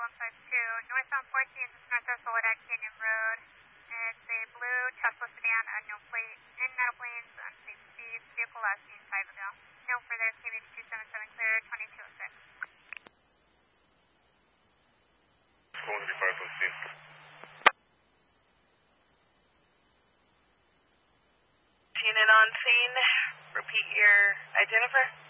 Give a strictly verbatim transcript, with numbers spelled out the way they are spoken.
one five two, northbound fourteen, just north of Soledad Canyon Road. It's a blue Tesla sedan, unknown plate, in metal planes, unsafe speeds, vehicle last seen five ago. No further, C B two seven seven clear, twenty-two oh six. Going to be five on scene. Unit on scene, repeat your identifier.